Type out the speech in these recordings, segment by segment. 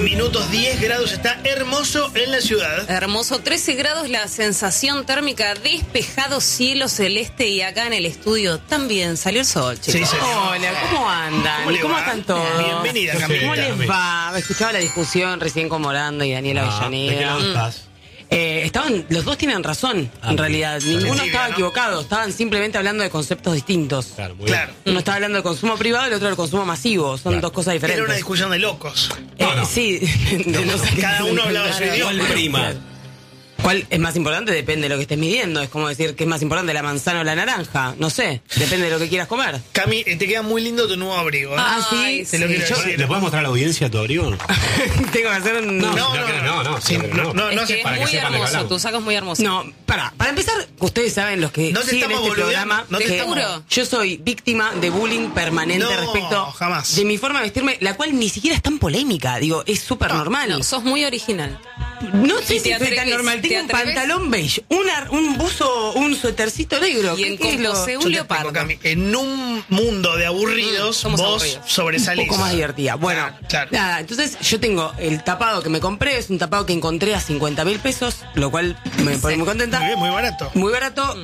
minutos, 10 grados, está hermoso en la ciudad. Hermoso, 13 grados la sensación térmica, despejado, cielo celeste y acá en el estudio también salió el sol, chicos. Sí, señor. Hola, ¿cómo andan? ¿Cómo están todos? Bienvenida, Camila. ¿Cómo les va? Escuchaba la discusión recién con Morando y Daniela Avellaneda. ¿De qué lado estás? Los dos tienen razón, en realidad. Ninguno estaba equivocado. Estaban simplemente hablando de conceptos distintos. Claro, muy bien. Uno estaba hablando del consumo privado y el otro del consumo masivo. Son dos cosas diferentes. Era una discusión de locos. Sí. Cada uno hablaba su idioma. ¿Cuál prima? ¿Cuál es más importante? Depende de lo que estés midiendo. Es como decir que es más importante la manzana o la naranja. No sé, depende de lo que quieras comer. Cami, te queda muy lindo tu nuevo abrigo, ¿eh? Sí. Te lo quiero decir. ¿Le puedes mostrar a la audiencia tu abrigo? Tengo que hacer un... No, Sí, no Es hace que para es que muy sepan de qué hermoso, hablamos. tu saco es muy hermoso. No, para empezar, ustedes saben los que No te siguen estamos este boludeando, programa no te que estamos- yo soy víctima de bullying permanente No, respecto jamás. de mi forma de vestirme, la cual ni siquiera es tan polémica, digo, es súper normal. No, sos muy original. No sé Y si te soy tan atreves, normal, te tengo un atreves. pantalón beige, un buzo, un suétercito negro. Y en ¿qué es lo- composé Yo un te leopardo. explico, Cami, en un mundo de aburridos, Somos vos aburridos. un sobresalís. poco más divertida. Bueno, Claro. nada, entonces yo tengo el tapado que me compré, es un tapado que encontré a 50.000 pesos, lo cual me pone muy contenta. Muy bien, muy barato. Muy barato,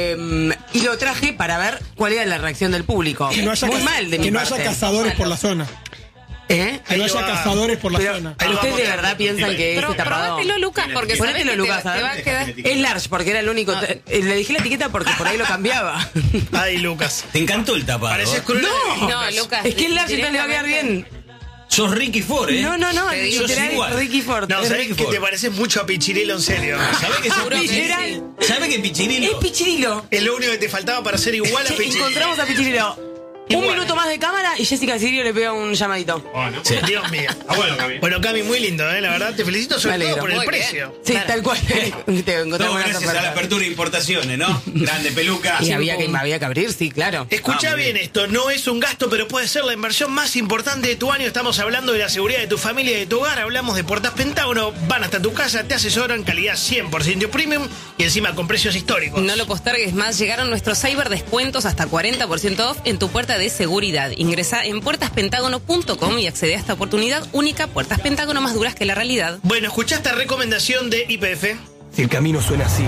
y lo traje para ver cuál era la reacción del público. Que no haya, Muy mal de mi que no parte. haya cazadores por la zona. ¿Eh? Que no Ahí haya va. cazadores por la Pero, zona. Ahí lo ¿ustedes vamos de a- verdad piensan que Pero este tapado... probátelo, Lucas, porque sabés Ponételo, que Lucas, te a va a ver. quedar... Es large, porque era el único... Le dije la etiqueta porque por ahí lo cambiaba. Ay, Lucas. ¿Te encantó el tapado? Pareces cruel. No, Lucas. Es que el large entonces le va a quedar bien. Sos Ricky Ford, ¿eh? No, Te digo, literal, sos igual. Ricky Ford. No, Es ¿sabés Ricky que Ford. te pareces mucho a Pichirilo, en serio? ¿Sabés que Seguro que Literal. ¿Sabés que Pichirilo? Es Pichirilo. Es lo único que te faltaba para ser igual a Che, Pichirilo. encontramos a Pichirilo. Un minuto más de cámara y Jessica Cirio le pega un llamadito. Sí. Dios mío. Ah, bueno, Cami. Bueno, Cami, muy lindo, la verdad. Te felicito sobre Me todo alegro. por el Muy precio. bien. Sí, Claro. tal cual. Te encontramos Todo unas gracias a la ofertas. apertura de importaciones, ¿no? Grande peluca. Y había que abrir, sí, claro. Escuchá muy bien esto, no es un gasto, pero puede ser la inversión más importante de tu año. Estamos hablando de la seguridad de tu familia y de tu hogar. Hablamos de Puertas Pentágono, van hasta tu casa, te asesoran, calidad 100% premium y encima con precios históricos. No lo postergues más, llegaron nuestros cyber descuentos hasta 40% off en tu puerta de seguridad. Ingresa en puertaspentágono.com y accede a esta oportunidad única. Puertas Pentágono, más duras que la realidad. Bueno, escuchá esta recomendación de YPF. Si el camino suena así,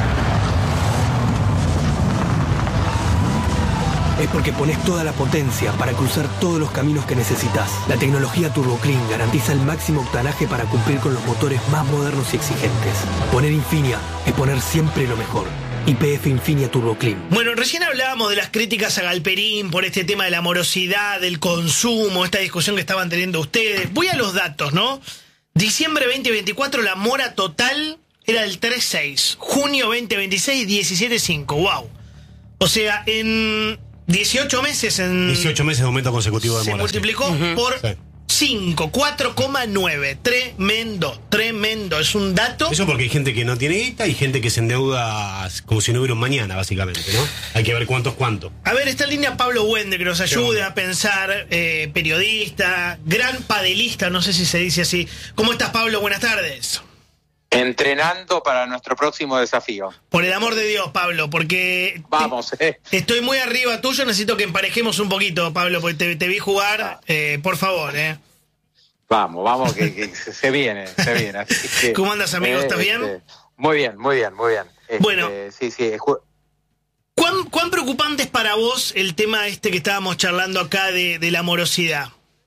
es porque pones toda la potencia para cruzar todos los caminos que necesitas. La tecnología Turbo Clean garantiza el máximo octanaje para cumplir con los motores más modernos y exigentes. Poner Infinia es poner siempre lo mejor. YPF Infinia Turbo Clean. Bueno, recién hablábamos de las críticas a Galperín por este tema de la morosidad, del consumo, esta discusión que estaban teniendo ustedes. Voy a los datos, ¿no? Diciembre 2024, la mora total era del 3.6. Junio 2026, 17.5. ¡Wow! O sea, en 18 meses... 18 meses de aumento consecutivo de se mora. multiplicó por Sí. 5, 4,9. Tremendo. Es un dato. Eso porque hay gente que no tiene guita y gente que se endeuda como si no hubiera un mañana, básicamente, ¿no? Hay que ver cuánto es cuánto. A ver, está en línea Pablo Wende, que nos ayude a pensar, periodista, gran padelista, no sé si se dice así. ¿Cómo estás, Pablo? Buenas tardes. Entrenando para nuestro próximo desafío. Por el amor de Dios, Pablo, porque Vamos, estoy muy arriba tuyo, necesito que emparejemos un poquito, Pablo, porque te vi jugar, por favor, Vamos, que se viene. Así que, ¿Cómo andas, amigo? ¿Estás bien? Muy bien. Bueno. Sí. ¿Cuán preocupante es para vos el tema este que estábamos charlando acá de la morosidad?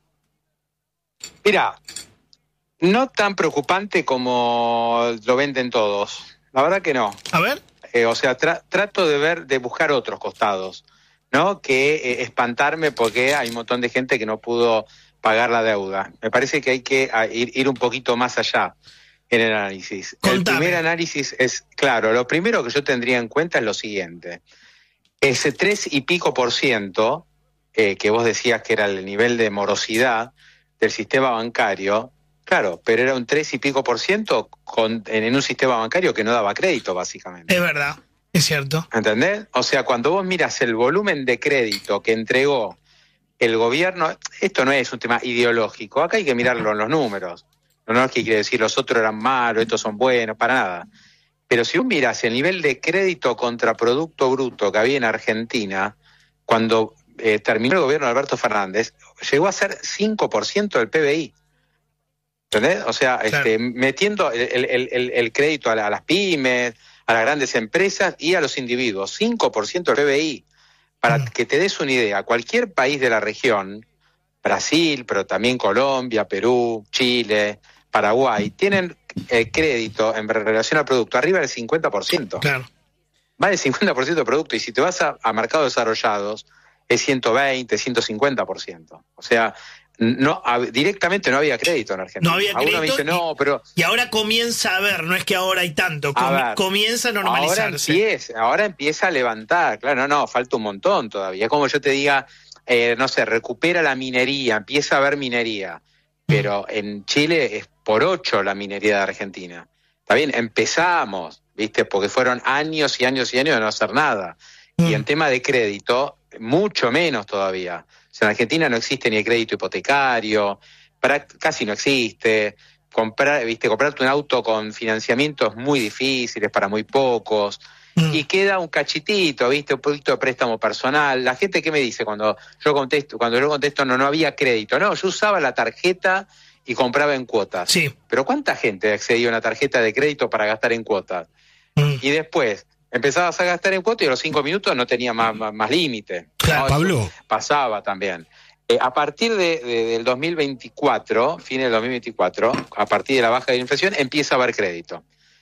Mira, no tan preocupante como lo venden todos. La verdad que no. A ver. Trato de buscar otros costados, ¿no? Que espantarme porque hay un montón de gente que no pudo pagar la deuda. Me parece que hay que ir un poquito más allá en el análisis. Contame. El primer análisis es, claro, lo primero que yo tendría en cuenta es lo siguiente. Ese 3 y pico %, que vos decías que era el nivel de morosidad del sistema bancario, claro, pero era un 3 y pico % en un sistema bancario que no daba crédito, básicamente. Es verdad, es cierto. ¿Entendés? O sea, cuando vos miras el volumen de crédito que entregó el gobierno, esto no es un tema ideológico, acá hay que mirarlo en los números. No es que quiere decir los otros eran malos, estos son buenos, para nada. Pero si vos mirás el nivel de crédito contra Producto Bruto que había en Argentina, cuando terminó el gobierno de Alberto Fernández, llegó a ser 5% del PBI. ¿Entendés? O sea, Claro. metiendo el crédito a las pymes, a las grandes empresas y a los individuos. 5% del PBI. Para que te des una idea, cualquier país de la región, Brasil, pero también Colombia, Perú, Chile, Paraguay, tienen crédito en relación al producto arriba del 50%. Claro. Más del 50% de producto. Y si te vas a mercados desarrollados, es 120, 150%. O sea, directamente no había crédito en Argentina. No había crédito. Uno me dice, no, pero... Y ahora comienza a haber, no es que ahora hay tanto, comienza a normalizarse. Ahora empieza a levantar, claro, no, falta un montón todavía. Es como yo te diga, no sé, recupera la minería, empieza a haber minería, pero en Chile es por 8 la minería de Argentina. Está bien, empezamos, ¿viste? Porque fueron años y años y años de no hacer nada. Y en tema de crédito, mucho menos todavía. O sea, en Argentina no existe ni el crédito hipotecario, casi no existe. Comprarte un auto con financiamientos muy difíciles para muy pocos. Y queda un cachitito, ¿viste? Un poquito de préstamo personal. La gente, ¿qué me dice cuando yo contesto? No había crédito. No, yo usaba la tarjeta y compraba en cuotas. Sí. Pero ¿cuánta gente accedió a una tarjeta de crédito para gastar en cuotas? Y después empezabas a gastar en cuotas y a los 5 minutos no tenía más límite. Claro, ¿no? Pablo. Pasaba también. A partir del 2024, fines del 2024, a partir de la baja de la inflación, empieza a haber crédito.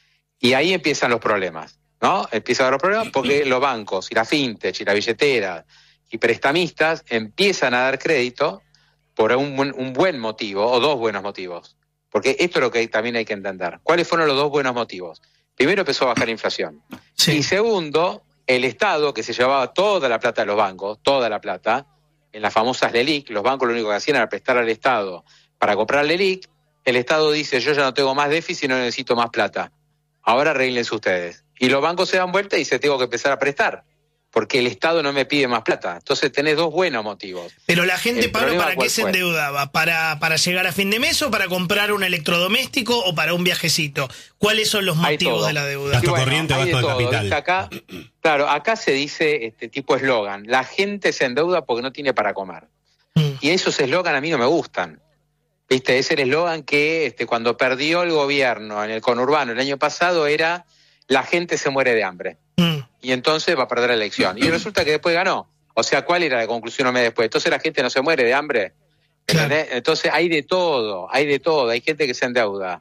Y ahí empiezan los problemas, ¿no? Empiezan a haber los problemas porque los bancos y la fintech y la billetera y prestamistas empiezan a dar crédito por un buen motivo o dos buenos motivos. Porque esto es lo que también hay que entender. ¿Cuáles fueron los dos buenos motivos? Primero, empezó a bajar la inflación. Sí. Y segundo, el Estado, que se llevaba toda la plata de los bancos, toda la plata, en las famosas LELIQ, los bancos lo único que hacían era prestar al Estado para comprar LELIQ. El Estado dice, yo ya no tengo más déficit, no necesito más plata. Ahora arréglense ustedes. Y los bancos se dan vuelta y dicen, tengo que empezar a prestar, porque el Estado no me pide más plata. Entonces tenés dos buenos motivos. Pero la gente, El Pablo, problema, ¿para qué ¿cuál se fue? endeudaba? ¿Para llegar a fin de mes o para comprar un electrodoméstico o para un viajecito? ¿Cuáles son los Hay motivos todo. de la deuda? Gasto Y bueno, corriente, hay gasto de todo, capital. ¿viste? Acá, claro, acá se dice este tipo eslogan, la gente se endeuda porque no tiene para comer. Y esos eslogan a mí no me gustan. ¿Viste? Es el eslogan que cuando perdió el gobierno en el conurbano el año pasado era la gente se muere de hambre. Y entonces va a perder la elección. Y resulta que después ganó. O sea, ¿cuál era la conclusión un mes después? Entonces la gente no se muere de hambre. ¿Entendés? Claro. Entonces hay de todo. Hay gente que se endeuda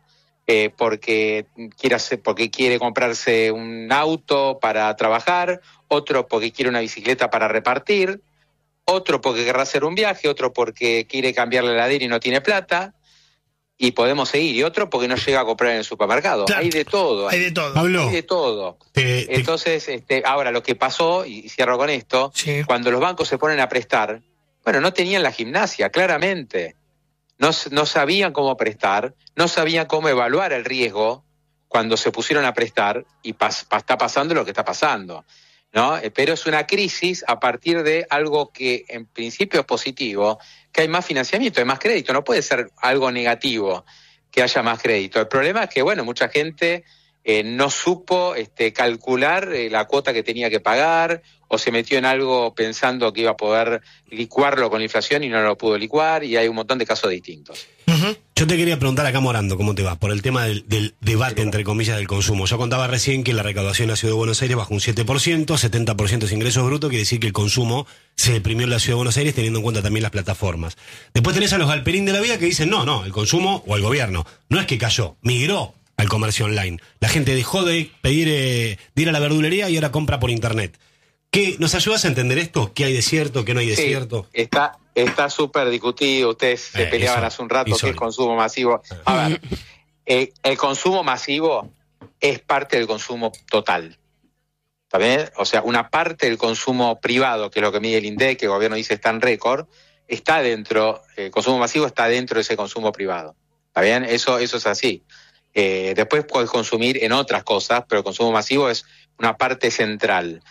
porque quiere comprarse un auto para trabajar, otro porque quiere una bicicleta para repartir, otro porque querrá hacer un viaje, otro porque quiere cambiar la heladera y no tiene plata, y podemos seguir, y otro porque no llega a comprar en el supermercado. Claro. Hay de todo. Hay de todo. Pablo, Hay de todo. Entonces, ahora lo que pasó, y cierro con esto, Sí. cuando los bancos se ponen a prestar, bueno, no tenían la gimnasia, claramente. No sabían cómo prestar, no sabían cómo evaluar el riesgo cuando se pusieron a prestar, y está pasando lo que está pasando, ¿no? Pero es una crisis a partir de algo que en principio es positivo, que hay más financiamiento, hay más crédito. No puede ser algo negativo que haya más crédito. El problema es que, bueno, mucha gente no supo calcular la cuota que tenía que pagar, o se metió en algo pensando que iba a poder licuarlo con la inflación y no lo pudo licuar, y hay un montón de casos distintos. yo te quería preguntar acá, Morando, ¿cómo te va? Por el tema del debate, entre comillas, del consumo. Yo contaba recién que la recaudación en la Ciudad de Buenos Aires bajó un 7%, 70% es ingresos brutos, quiere decir que el consumo se deprimió en la Ciudad de Buenos Aires, teniendo en cuenta también las plataformas. Después tenés a los galperín de la vida que dicen, no, el consumo, o el gobierno, no es que cayó, migró al comercio online. La gente dejó de de ir a la verdulería y ahora compra por internet. ¿Qué, ¿Nos ayudas a entender esto? ¿Qué hay de cierto? ¿Qué no hay de cierto? Está súper discutido. Ustedes se peleaban eso, hace un rato eso. que es consumo masivo. A ver, el consumo masivo es parte del consumo total. ¿Está bien? O sea, una parte del consumo privado, que es lo que mide el INDEC, que el gobierno dice está en récord, está dentro, el consumo masivo está dentro de ese consumo privado. ¿Está bien? Eso es así. Después puedes consumir en otras cosas, pero el consumo masivo es una parte central.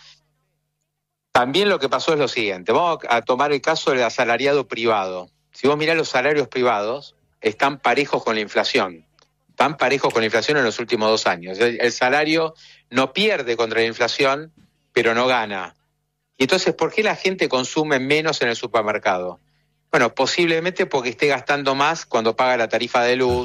También lo que pasó es lo siguiente, vamos a tomar el caso del asalariado privado. Si vos mirás los salarios privados, están parejos con la inflación. Están parejos con la inflación en los últimos 2 años. El salario no pierde contra la inflación, pero no gana. Y entonces, ¿por qué la gente consume menos en el supermercado? Bueno, posiblemente porque esté gastando más cuando paga la tarifa de luz,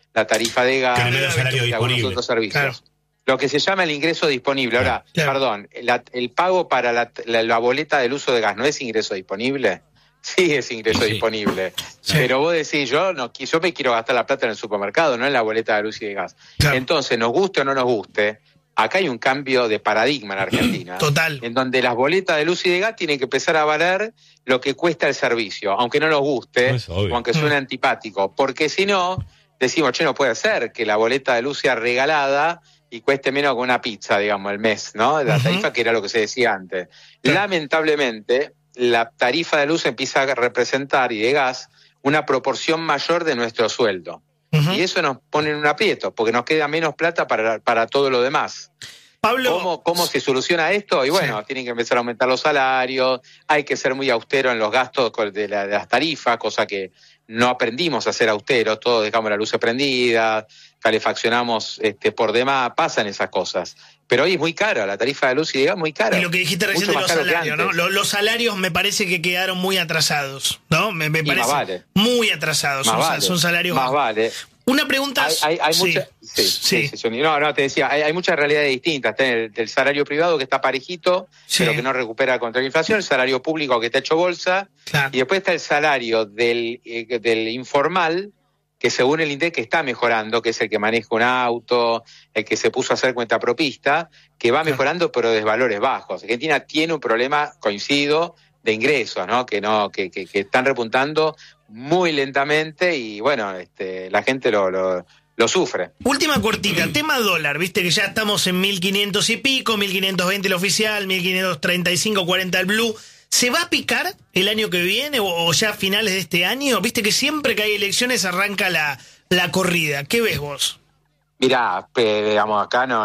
la tarifa de gas, Que no era salario y algunos disponible. otros servicios. Claro. Lo que se llama el ingreso disponible. Ahora, Claro. perdón, el pago para la boleta del uso de gas, ¿no es ingreso disponible? Sí, es ingreso Sí. disponible. Pero vos decís, yo me quiero gastar la plata en el supermercado, no en la boleta de luz y de gas. Claro. Entonces, nos guste o no nos guste, acá hay un cambio de paradigma en Argentina. Total. En donde las boletas de luz y de gas tienen que empezar a valer lo que cuesta el servicio, aunque no nos guste, Es obvio. o aunque suene antipático. Porque si no, decimos, che, no puede ser que la boleta de luz sea regalada y cueste menos que una pizza, digamos, el mes, ¿no? La tarifa que era lo que se decía antes. Claro. Lamentablemente, la tarifa de luz empieza a representar, y de gas, una proporción mayor de nuestro sueldo. Ujú. Y eso nos pone en un aprieto, porque nos queda menos plata para todo lo demás. Pablo, ¿Cómo se soluciona esto? Y bueno, tienen que empezar a aumentar los salarios, hay que ser muy austero en los gastos de las tarifas, cosa que no aprendimos a ser austeros, todos dejamos la luz prendida, calefaccionamos por demás, pasan esas cosas. Pero hoy es muy cara, la tarifa de luz y de gas es muy cara. y lo que dijiste recién Mucho de los más caro que salarios, ¿no? antes. Los salarios me parece que quedaron muy atrasados, ¿no? Me más parece vale. muy atrasados. Más Son, vale, son salarios más bajos. vale. Una pregunta. Hay sí, mucha, sí. Johnny. No, te decía, hay muchas realidades distintas. Está el salario privado que está parejito, Sí. pero que no recupera contra la inflación, el salario público que está hecho bolsa, Claro. y después está el salario del informal, que según el INDEC está mejorando, que es el que maneja un auto, el que se puso a hacer cuenta propista, que va mejorando pero de valores bajos. Argentina tiene un problema, coincido, de ingresos, ¿no? Que están repuntando muy lentamente y bueno, la gente lo sufre. Última cortita, tema dólar, viste que ya estamos en 1500 y pico, 1520 el oficial, 1535, 40 el blue. ¿Se va a picar el año que viene o ya a finales de este año? Viste que siempre que hay elecciones arranca la corrida. ¿Qué ves vos? Mirá, digamos, acá no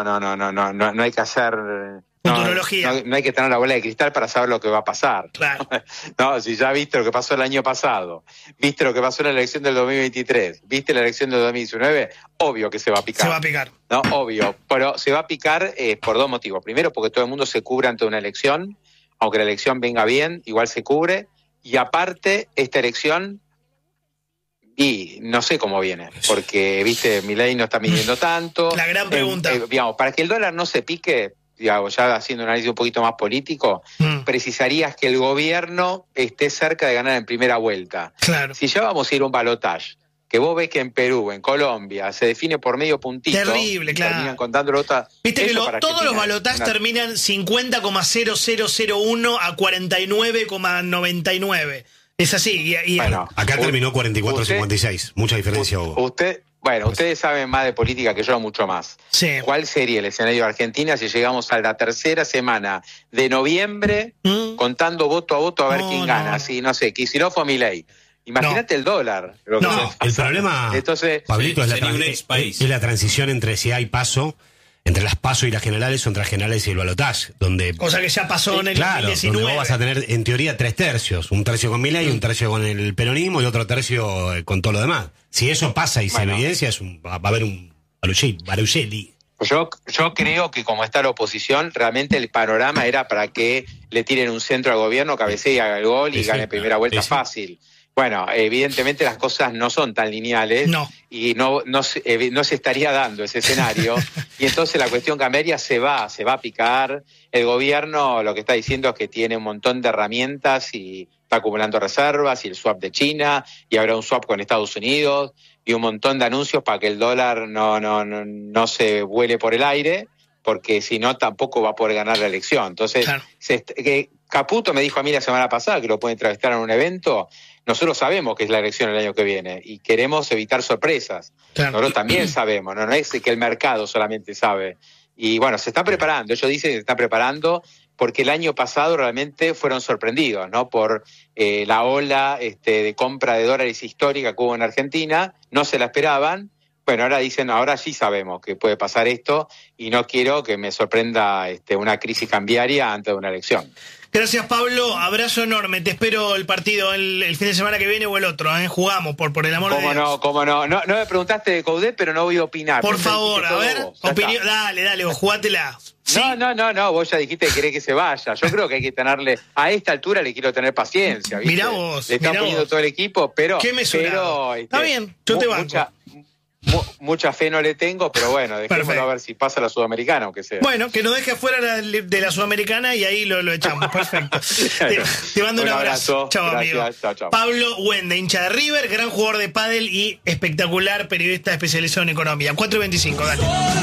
hay que hacer... Futurología. No hay que tener la bola de cristal para saber lo que va a pasar. Claro. No, si ya viste lo que pasó el año pasado, viste lo que pasó en la elección del 2023, viste la elección del 2019, obvio que se va a picar. Se va a picar. No, obvio, pero se va a picar por dos motivos. Primero, porque todo el mundo se cubre ante una elección, aunque la elección venga bien, igual se cubre, y aparte, esta elección, y no sé cómo viene, porque, viste, Milei no está midiendo tanto. La gran pregunta. Digamos, para que el dólar no se pique, digamos, ya haciendo un análisis un poquito más político, precisarías que el gobierno esté cerca de ganar en primera vuelta. Claro. Si ya vamos a ir a un balotaje, que vos ves que en Perú, en Colombia, se define por medio puntito. Terrible, claro. Terminan contándolo otra. Viste que Eso para todos los Argentina balotajes es una- terminan 50,0001 a 49,99. Es así. Y Bueno, Acá terminó 44-56. Mucha diferencia hubo. Ustedes saben más de política que yo, mucho más. Sí. ¿Cuál sería el escenario de Argentina si llegamos a la tercera semana de noviembre contando voto a voto a ver No, quién no, gana? no. Sí, no sé, Kicillof o Milei. Imagínate el dólar. Lo que No, nos El pasa. problema, Entonces, Pablito, es sería un ex país. es la transición entre si hay paso, entre las PASO y las generales, o entre las generales y el balotaje, donde... Cosa que ya pasó en el Claro, 2019. donde vos vas a tener en teoría 3 tercios, un tercio con Milei, un tercio con el peronismo y otro tercio con todo lo demás. Si eso pasa y Bueno. se evidencia, va a haber un Baruchelli. yo creo que como está la oposición, realmente el panorama era para que le tiren un centro al gobierno, cabecee y haga el gol y Sí, gane sí, primera vuelta sí. fácil. Bueno, evidentemente las cosas no son tan lineales No. y no se estaría dando ese escenario y entonces la cuestión cambiaria se va a picar. El gobierno lo que está diciendo es que tiene un montón de herramientas y está acumulando reservas y el swap de China y habrá un swap con Estados Unidos y un montón de anuncios para que el dólar no se vuele por el aire, porque si no tampoco va a poder ganar la elección. Entonces, Claro. Caputo me dijo a mí la semana pasada que lo puede entrevistar en un evento. Nosotros sabemos que es la elección el año que viene y queremos evitar sorpresas. Claro. Nosotros también sabemos, no es que el mercado solamente sabe. Y bueno, se están preparando, ellos dicen que se están preparando porque el año pasado realmente fueron sorprendidos, ¿no? Por la ola de compra de dólares histórica que hubo en Argentina, no se la esperaban. Bueno, ahora dicen, ahora sí sabemos que puede pasar esto y no quiero que me sorprenda una crisis cambiaria antes de una elección. Gracias, Pablo. Abrazo enorme. Te espero el partido el fin de semana que viene o el otro. Jugamos, por el amor de Dios. ¿Cómo no? No me preguntaste de Coudet, pero no voy a opinar. Por Vos me favor, dijiste a todo ver. vos, ya Opinión. está. Dale, vos jugátela. ¿Sí? No, vos ya dijiste que querés que se vaya. Yo creo que hay que tenerle, a esta altura le quiero tener paciencia, ¿viste? Mirá vos, le están mirá poniendo vos. todo el equipo, pero... Qué mesurado. pero Está bien, yo te banco. mucha fe no le tengo, pero bueno, dejémoslo Perfecto. a ver si pasa la Sudamericana, aunque sea. Bueno, que nos deje afuera de la Sudamericana y ahí lo echamos. Perfecto. Te mando un abrazo. Chao, Gracias. amigo. Chao, chao. Pablo Wende, hincha de River, gran jugador de pádel y espectacular periodista especializado en economía. 4:25, dale.